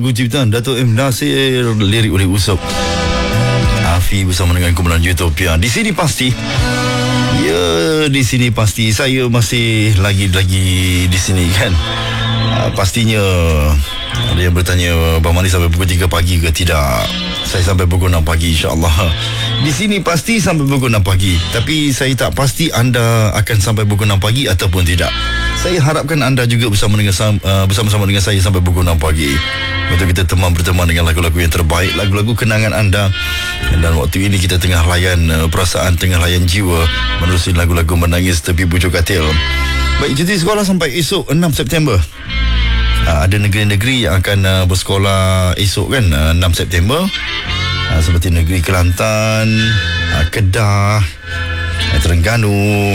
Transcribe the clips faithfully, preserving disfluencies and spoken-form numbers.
lagu ciptaan Dato' M. Nasir, lirik oleh Usop Afi bersama dengan kumpulan Utopia. Di sini pasti, ya, di sini pasti saya masih lagi-lagi di sini kan. Uh, pastinya ada yang bertanya, Bang Mani sampai pukul tiga pagi ke tidak? Saya sampai pukul enam pagi insya-Allah. Di sini pasti sampai pukul enam pagi. Tapi saya tak pasti anda akan sampai pukul enam pagi ataupun tidak. Saya harapkan anda juga bersama dengan uh, bersama-sama dengan saya sampai pukul enam pagi. Untuk kita teman berteman dengan lagu-lagu yang terbaik, lagu-lagu kenangan anda. Dan waktu ini kita tengah layan uh, perasaan, tengah layan jiwa menerusi lagu-lagu menangis tepi bujur katil. Baik, cuti sekolah sampai esok enam September. Uh, ada negeri-negeri yang akan uh, bersekolah esok kan, uh, enam September. Uh, seperti negeri Kelantan, uh, Kedah, uh, Terengganu,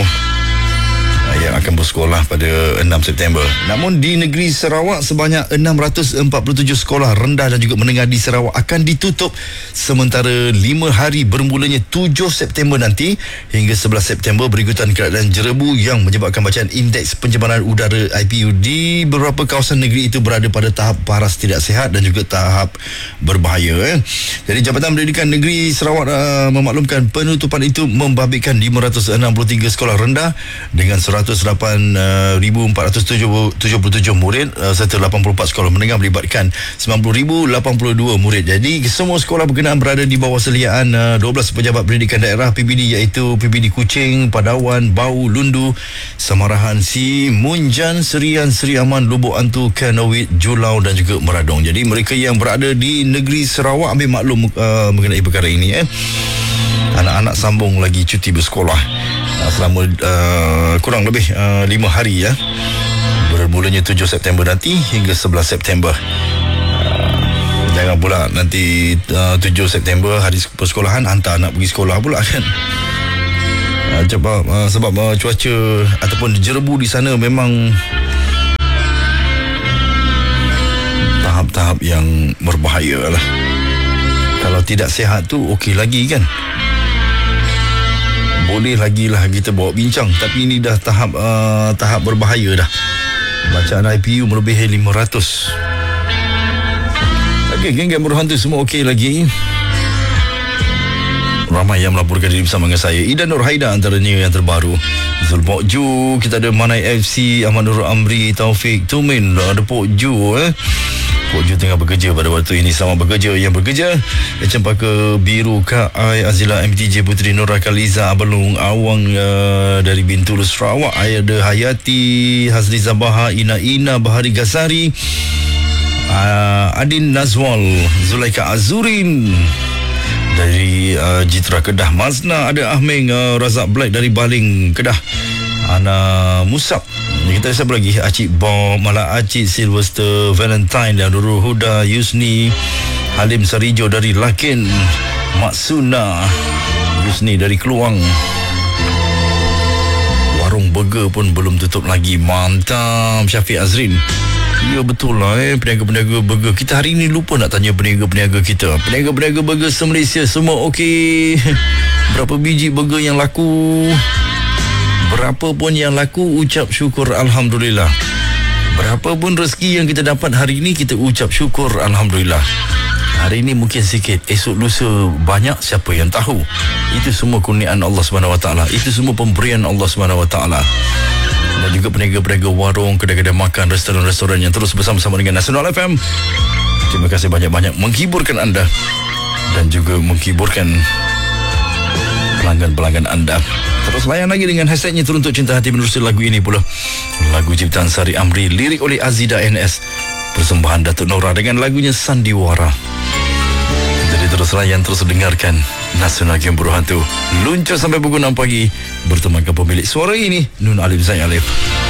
yang akan bersekolah pada enam September. Namun di negeri Sarawak sebanyak enam ratus empat puluh tujuh sekolah rendah dan juga menengah di Sarawak akan ditutup sementara lima hari bermulanya tujuh September nanti hingga sebelas September berikutan keadaan jerebu yang menyebabkan bacaan indeks pencemaran udara I P U di beberapa kawasan negeri itu berada pada tahap paras tidak sihat dan juga tahap berbahaya. Eh. Jadi Jabatan Pendidikan Negeri Sarawak uh, memaklumkan penutupan itu membabitkan lima ratus enam puluh tiga sekolah rendah dengan seratus lapan ribu empat ratus tujuh puluh tujuh murid uh, serta lapan puluh empat sekolah menengah melibatkan sembilan puluh ribu lapan puluh dua murid. Jadi semua sekolah berkenaan berada di bawah seliaan uh, dua belas pejabat pendidikan daerah P B D iaitu P B D Kuching, Padawan, Bau, Lundu, Samarahan, Si, Munjan, Serian, Seri Aman, Lubuk Antu, Kanowit, Julau dan juga Meradong. Jadi mereka yang berada di negeri Sarawak ambil maklum uh, mengenai perkara ini. Eh. Anak-anak sambung lagi cuti bersekolah selama uh, kurang lebih uh, lima hari ya, bermulanya tujuh September nanti hingga sebelas September. Uh, jangan pula nanti uh, tujuh September hari persekolahan hantar anak pergi sekolah pula kan. Uh, sebab uh, sebab uh, cuaca ataupun jerebu di sana memang tahap-tahap yang berbahaya lah. Kalau tidak sihat tu okey lagi kan, boleh lagi lah kita bawa bincang. Tapi ini dah tahap uh, tahap berbahaya dah. Bacaan I P U melebihi lima ratus. Okey, geng-geng berhantu semua okey lagi. Ramai yang melaporkan diri bersama dengan saya. Ida Nur Haida antaranya yang terbaru. Zul Pokju, kita ada Manai F C, Ahmad Nur Amri, Taufik Tumin, ada Pokju eh. Pokju tengah bekerja pada waktu ini. Selamat bekerja yang bekerja. Cempaka Biru Kak Ai, Azila M T J Putri Nur Rakaliza Abalung Awang uh, dari Bintulu Sarawak, Ayada Hayati, Hazri Zabaha, Ina Ina, Bahari Gasari, uh, Adin Nazwal, Zulaika Azurin dari uh, Jitra Kedah, Mazna, ada Ahmeng uh, Razak Black dari Baling Kedah, Ana Musab. Kita siapa lagi? Acik Bom, Malah Acik Sylvester Valentine dan Nurul Huda, Yusni, Halim Sarijo dari Lakin, Maksuna, Yusni dari Keluang. Warung burger pun belum tutup lagi. Mantap, Syafiq Azrin. Ya betul lah eh, peniaga-peniaga burger. Kita hari ini lupa nak tanya peniaga-peniaga kita. Peniaga-peniaga burger se-Malaysia semua okey? Berapa biji burger yang laku? Berapa pun yang laku, ucap syukur Alhamdulillah. Berapa pun rezeki yang kita dapat hari ini, kita ucap syukur Alhamdulillah. Hari ini mungkin sikit, esok lusa banyak, siapa yang tahu. Itu semua kurniaan Allah subhanahu wa taala. Itu semua pemberian Allah subhanahu wa taala. Dan juga peniaga-peniaga warung, kedai-kedai makan, restoran-restoran yang terus bersama-sama dengan Nasional F M. Terima kasih banyak-banyak menghiburkan anda dan juga menghiburkan pelanggan-pelanggan anda. Terus layan lagi dengan hashtagnya Teruntuk Cinta Hati menerusi lagu ini pula. Lagu ciptaan Sari Amri, lirik oleh Azida N S, persembahan Datuk Nora dengan lagunya Sandiwara. Jadi terus layan, terus dengarkan Nasional Game Berhantu. Luncur sampai pukul enam pagi bertemankan pemilik suara ini, Nun Alif Zain Alif.